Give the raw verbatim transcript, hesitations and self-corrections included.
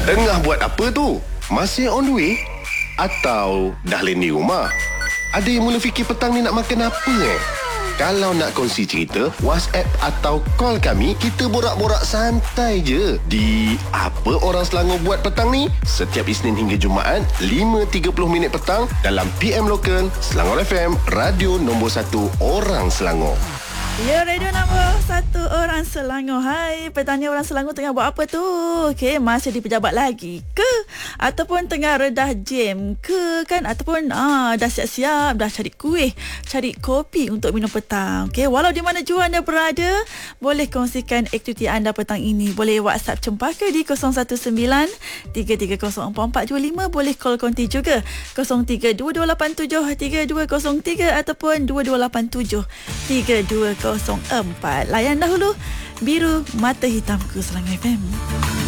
Tengah buat apa tu? Masih on the way? Atau dah landing rumah? Ada yang mula fikir petang ni nak makan apa eh? Kalau nak kongsi cerita, WhatsApp atau call kami, kita borak-borak santai je. Di Apa Orang Selangor Buat Petang ni, setiap Isnin hingga Jumaat, lima tiga puluh minit petang dalam P M Local, Selangor F M, radio nombor satu orang Selangor. Ya, radio nombor satu orang Selangor. Hai, petang ni orang Selangor tengah buat apa tu? Okey, masih di pejabat lagi ke? Ataupun tengah redah jam ke kan? Ataupun ah, dah siap-siap, dah cari kuih, cari kopi untuk minum petang. Okey, walau di mana jua anda berada, boleh kongsikan aktiviti anda petang ini. Boleh WhatsApp Cempaka di kosong satu sembilan tiga tiga kosong empat empat dua lima. Boleh call konti juga kosong tiga dua dua lapan tujuh tiga dua kosong tiga ataupun dua dua lapan tujuh tiga dua kosong empat. Layan dahulu Biru Mata Hitamku Selangor F M.